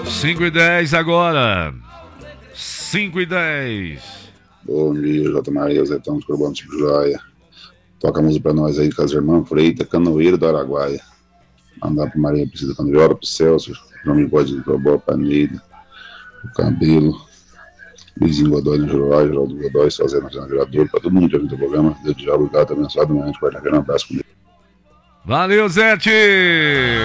5:10 agora. 5:10. Bom dia, J. Maria, Zetão do Corbão Tipo Joia. Toca a música pra nós aí com as irmãs Freita, Canoeiro do Araguaia. Mandar pra Maria Precisa Candeola, pro Celso, João Migode do Tobó, pra Neida, o Cabelo, Luizinho Godoy no Juruá, Geraldo Godoy, Sozinho na Gerador, pra todo mundo que ouviu o programa. Deus te obrigado, abençoado, amanhã, quarta-feira, um abraço com Deus. Valeu, Zete!